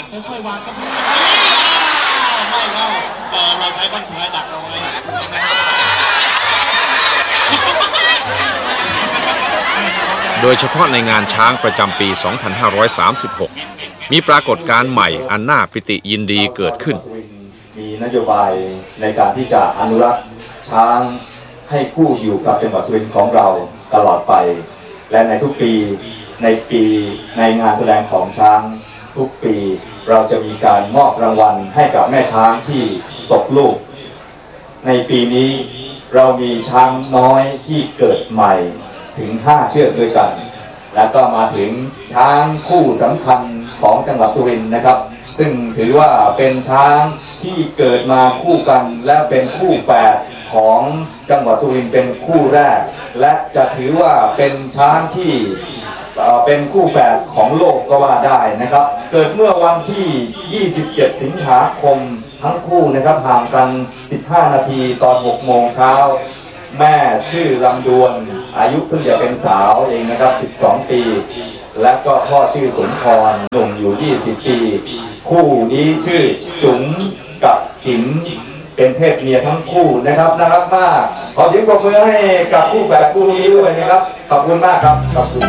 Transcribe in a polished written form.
ค่อยๆวางครับไม่เราใช้บั้นท้ายดักเอาไว้โดยเฉพาะในงานช้างประจำปี 2536 มีปรากฏการณ์ใหม่อันน่าปิติยินดีเกิดขึ้นมีนโยบายในการที่จะอนุรักษ์ช้างให้คู่อยู่กับจังหวัดสุรินทร์ของเราตลอดไปและในทุกปีในงานแสดงของช้างทุกปีเราจะมีการมอบรางวัลให้กับแม่ช้างที่ตกลูกในปีนี้เรามีช้างน้อยที่เกิดใหม่ถึง5 เชือกด้วยกันแล้วก็มาถึงช้างคู่สำคัญของจังหวัดสุรินทร์นะครับซึ่งถือว่าเป็นช้างที่เกิดมาคู่กันและเป็นคู่แฝดของจังหวัดสุรินทร์เป็นคู่แรกและจะถือว่าเป็นช้างที่เป็นคู่แฝดของโลกก็ว่าได้นะครับเกิดเมื่อวันที่ 27 สิงหาคมทั้งคู่นะครับห่างกัน15 นาทีตอน 6 โมงเช้าแม่ชื่อลำดวนอายุเพิ่งจะเป็นสาวเองนะครับ12 ปีและก็พ่อชื่อสมพรหนุ่มอยู่20 ปีคู่นี้ชื่อจุ๋มกับจิ๋มเป็นเพศเมียทั้งคู่นะครับน่ารักมากขอเสียงปรบมือให้กับคู่แฝดคู่นี้ด้วยนะครับขอบคุณมากครับขอบคุณ